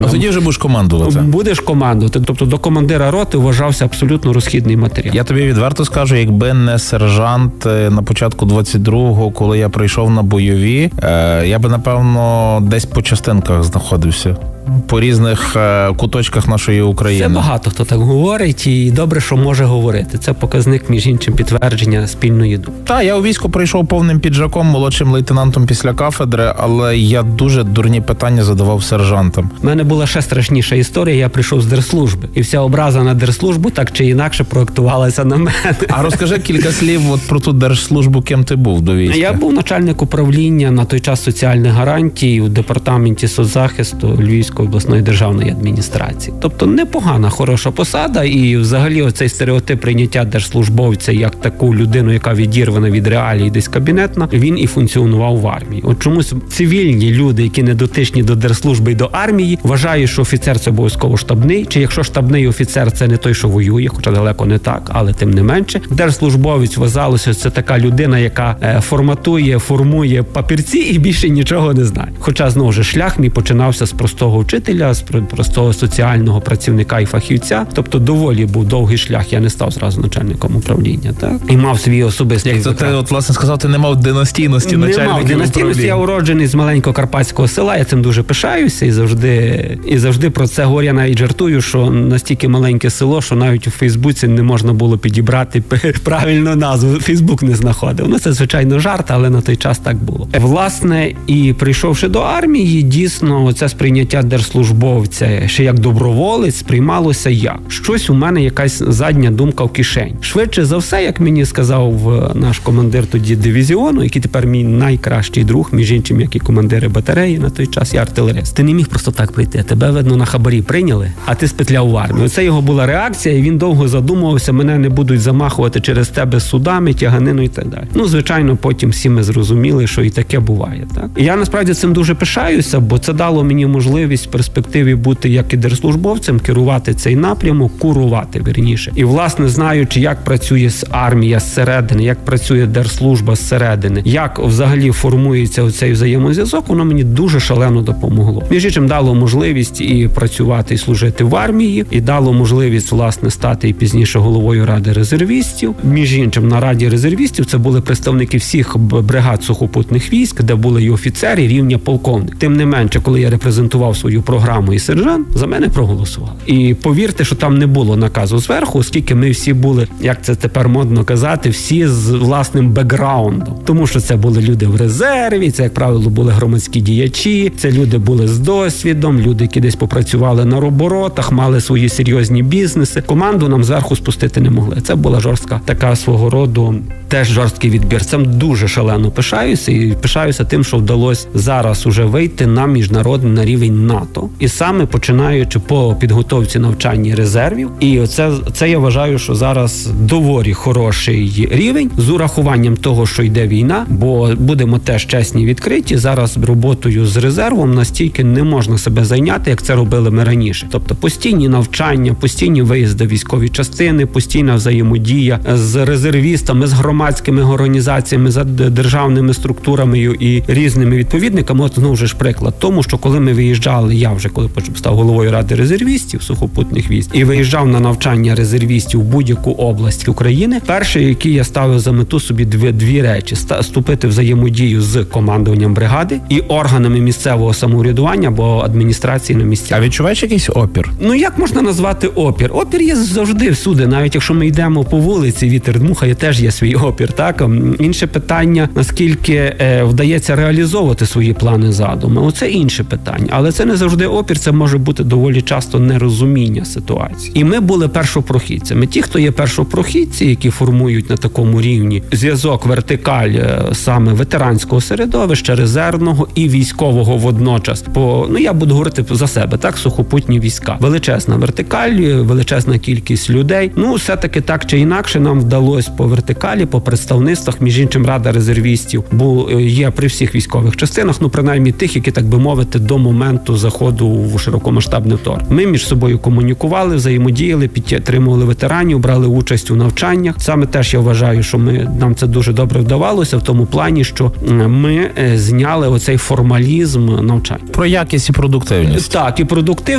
А тоді вже будеш командувати. Будеш командувати. Тобто до командира роти вважався абсолютно розхідний матеріал. Я тобі відверто скажу, якби не сержант на початку 22-го, коли я прийшов на бойові, я би, напевно, десь по частинках знаходився. По різних куточках нашої України. Це багато хто так говорить, і добре, що може говорити. Це показник, між іншим, підтвердження спільної думки. Так, я у військо прийшов повним піджаком, молодшим лейтенантом після кафедри, але я дуже дурні питання задавав сержантам. У мене була ще страшніша історія, я прийшов з держслужби. І вся образа на держслужбу так чи інакше проектувалася на мене. А розкажи кілька слів от про ту держслужбу, ким ти був до війська. Я був начальник управління на той час соціальних гарантій у департаменті соцзахисту Львівської обласної державної адміністрації. Тобто непогана, хороша посада, і взагалі оцей стереотип прийняття держслужбовця як таку людину, яка відірвана від реалій, десь кабінетна, він і функціонував в армії. От чомусь цивільні люди, які не дотичні до держслужби і до армії, вважають, що офіцер це обов'язково штабний, чи якщо штабний офіцер це не той, що воює, хоча далеко не так, але тим не менше. Держслужбовець вважалося, це така людина, яка формує папірці і більше нічого не знає. Хоча, знову ж, шлях мій починався з простого вчителя, з простого соціального працівника і фахівця. Тобто доволі був довгий шлях. Я не став зразу начальником управління, так? І мав свій особистий. Це ти, от, власне, сказав, ти не мав династійності начальників управління. Не мав династійності, я уроджений з маленького карпатського села, я цим дуже пишаюся і завжди про це говорю, я навіть жартую, що настільки маленьке село, що навіть у Фейсбуці не можна було підібрати правильну назву. Фейсбук не знаходив. Ну, це, звичайно, жарт, але на той час так було. Власне, і прийшовши до армії, дійсно, це сприйняття держслужбовця ще як доброволець сприймалося як. Щось у мене, якась задня думка в кишені. Швидше за все, як мені сказав наш командир тоді дивізіону, який тепер мій найкращий друг, між іншим, як і командири батареї на той час, я артилерист. Ти не міг просто так прийти. Тебе, видно, на хабарі прийняли, а ти спетляв в армію. Оце його була реакція, і він довго задумувався, мене не будуть замахувати через тебе судами, тяганину і так далі. Ну, звичайно, потім всі ми зрозуміли, що і таке буває. Так? І я, насправді, цим дуже пишаюся, бо це дало мені можливість в перспективі бути як і держслужбовцем, керувати цей напрямок, курувати, вірніше. І, власне, знаючи, як працює армія зсередини, як працює держслужба зсередини, як взагалі формується оцей взаємозв'язок, воно мені дуже шалено допомогло. Між іншим, дало можливість і працювати, і служити в армії, і дало можливість, власне, стати і пізніше головою Ради резервістів. Між іншим, на Раді резервістів це були представники всіх бригад сухопутних військ, де були і офіцери рівня полковник. Тим не менше, коли я репрезентував свою програму і сержант, за мене проголосували. І повірте, що там не було наказу зверху, оскільки ми всі були, як це тепер модно казати, всі з власним бекграундом. Тому що це були люди в резерві, це, як правило, були громадські діячі, це люди були з досвідом, люди, які десь попрацювали на оборотах, мали свої серйозні бізнеси. Команду нам зверху спустити не могли. Це була жорстка така свого роду, теж жорсткий відбір. Цим дуже шалено пишаюся і пишаюся тим, що вдалося зараз уже вийти на міжнародний, на рівень НАТО. І саме починаючи по підготовці навчання резервів. І це я вважаю, що зараз доволі хороший рівень з урахуванням того, що йде війна, бо будемо теж чесні, відкриті. Зараз роботою з резервом настільки не можна себе зайняти, як це робили ми раніше. Тобто постійні навчання, постійні виїзди в військові частини, постійна взаємодія з резервістами, з громадськими організаціями, з державними структурами і різними відповідниками. От знову ж приклад тому, що коли ми виїжджали, я вже коли став головою Ради резервістів сухопутних військ і виїжджав на навчання резервістів в будь-яку область України, перше, який я ставив за мету собі дві речі: вступити в взаємодію з командуванням бригади і органами місцевого самоврядування або адміністрації на місцях. А відчуваєш якийсь опір? Ну, як можна назвати опір? Опір є завжди всюди, навіть якщо ми йдемо по вулиці, вітер дмухає, теж є свій опір, так? Інше питання, наскільки вдається реалізовувати свої плани, задуми. Оце інше питання. Але це не завжди опір, це може бути доволі часто нерозуміння ситуації. І ми були першопрохідцями. Ті, хто є першопрохідці, які формують на такому рівні зв'язок, вертикаль саме ветеранського середовища, резервного і військового водночас. Я буду говорити за себе, так, сухопутні війська. Величезна вертикаль, величезна кількість людей. Все-таки так чи інакше нам вдалося по вертикалі, по представництвах, між іншим, Рада резервістів є при всіх військових частинах, принаймні тих, які, так би мовити, до моменту заходу в широкомасштабне вторгнення. Ми між собою комунікували, взаємодіяли, підтримували ветеранів, брали участь у навчаннях. Саме теж я вважаю, що нам це дуже добре вдавалося в тому плані, що ми зняли оцей формалізм навчання. Про якість і продуктивність. Так, і продуктивність.